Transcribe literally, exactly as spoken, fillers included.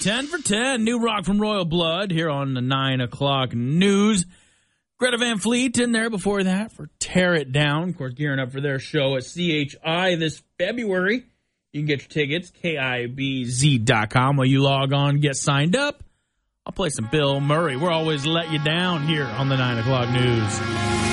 ten for ten. New rock from Royal Blood here on the nine o'clock news. Greta Van Fleet in there before that for Tear It Down. Of course, gearing up for their show at C H I this February. You can get your tickets, K I B Z dot com. While you log on, get signed up. I'll play some Bill Murray. We're always let you down here on the nine o'clock news.